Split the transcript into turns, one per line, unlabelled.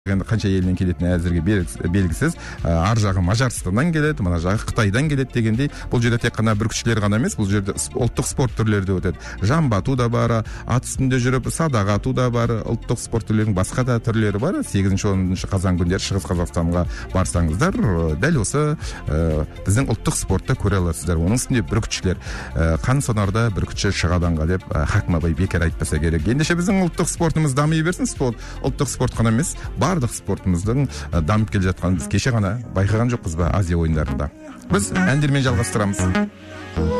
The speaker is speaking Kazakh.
енді қанша елден келетіні әзірге белгісіз. Ар жағы Мажарстаннан келеді, мына жағы Қытайдан келеді дегендей. Бұл жерде тек қана бүркітшілер ғана емес, бұл жерде ұлттық спорт түрлері де өтеді. Жамбы ату да бар, ат үстінде жүріп садақ ату да бар, ұлттық спорт түрлерінің басқа да түрлері бар. 8-10 қазан күндері Шығыс Қазақстанға барсаңыздар, дәл осы біздің ұлттық спортты көре аласыздар. Оның үстінде бүркітшілер, қан сонарда бүркітші шығаданға деп Хакім абай бекер айтпаса керек. Ендеше біздің ұлттық спортымыз дами берсін. Ұлттық спорт қана емес, барлық спортымыздың дамып келе жатқанын біз кеше ғана байқаған жоқпыз ба Азия ойындарында. Біз әндермен жалғастырамыз.